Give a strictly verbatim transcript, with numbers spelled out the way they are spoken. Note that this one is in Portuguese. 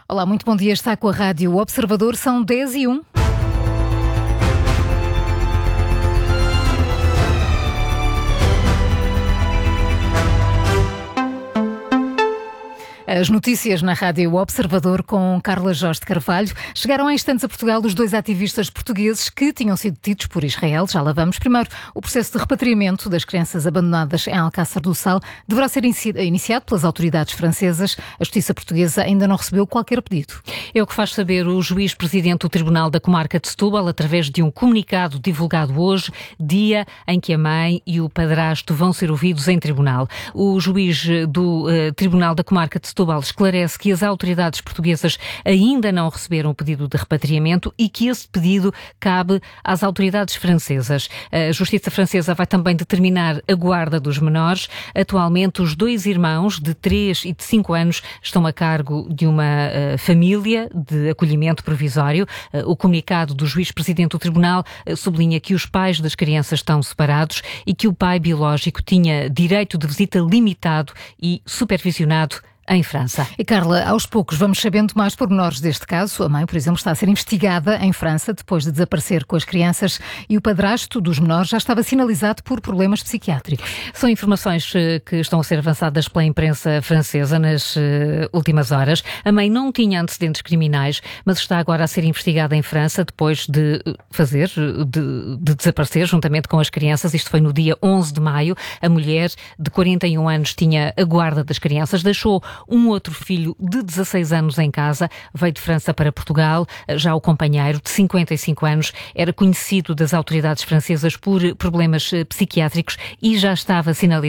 Olá, muito bom dia. Está com a Rádio Observador. São dez e um. As notícias na Rádio Observador com Carla Jorge de Carvalho. Chegaram há instantes a Portugal os dois ativistas portugueses que tinham sido detidos por Israel. Já lá vamos. Primeiro, o processo de repatriamento das crianças abandonadas em Alcácer do Sal deverá ser iniciado pelas autoridades francesas. A Justiça portuguesa ainda não recebeu qualquer pedido. É o que faz saber o juiz-presidente do Tribunal da Comarca de Setúbal através de um comunicado divulgado hoje, dia em que a mãe e o padrasto vão ser ouvidos em tribunal. O juiz do uh, Tribunal da Comarca de Setúbal esclarece que as autoridades portuguesas ainda não receberam o pedido de repatriamento e que esse pedido cabe às autoridades francesas. A Justiça francesa vai também determinar a guarda dos menores. Atualmente, os dois irmãos de três e de cinco anos estão a cargo de uma uh, família de acolhimento provisório. Uh, o comunicado do juiz-presidente do tribunal uh, sublinha que os pais das crianças estão separados e que o pai biológico tinha direito de visita limitado e supervisionado em França. E Carla, aos poucos vamos sabendo mais pormenores deste caso. A mãe, por exemplo, está a ser investigada em França depois de desaparecer com as crianças e o padrasto dos menores já estava sinalizado por problemas psiquiátricos. São informações que estão a ser avançadas pela imprensa francesa nas uh, últimas horas. A mãe não tinha antecedentes criminais, mas está agora a ser investigada em França depois de fazer, de, de desaparecer juntamente com as crianças. Isto foi no dia onze de maio. A mulher de quarenta e um anos tinha a guarda das crianças, deixou um outro filho de dezasseis anos em casa, veio de França para Portugal. Já o companheiro, de cinquenta e cinco anos, era conhecido das autoridades francesas por problemas psiquiátricos e já estava sinalizado